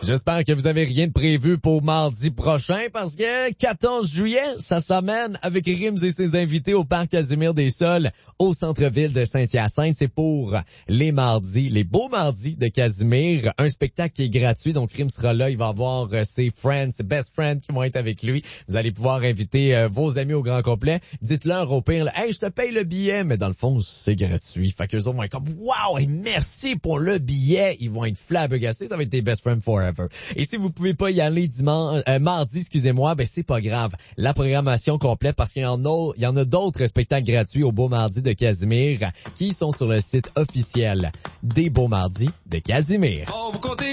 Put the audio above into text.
J'espère que vous avez rien de prévu pour mardi prochain parce que 14 juillet, ça s'amène avec Rims et ses invités au parc Casimir des Sols au centre-ville de Saint-Hyacinthe. C'est pour les mardis, les beaux mardis de Casimir. Un spectacle qui est gratuit, donc Rims sera là. Il va avoir ses friends, ses best friends qui vont être avec lui. Vous allez pouvoir inviter vos amis au grand complet. Dites-leur au pire, hey, je te paye le billet, mais dans le fond, c'est gratuit. Fait qu'eux autres vont être comme, wow, hey, merci pour le billet. Ils vont être flabbergastés. Ça va être tes best friends forever. Et si vous pouvez pas y aller mardi, ben c'est pas grave. La programmation complète, parce qu'il y en a d'autres spectacles gratuits au Beau Mardi de Casimir qui sont sur le site officiel des Beaux Mardis de Casimir. Oh, vous comptez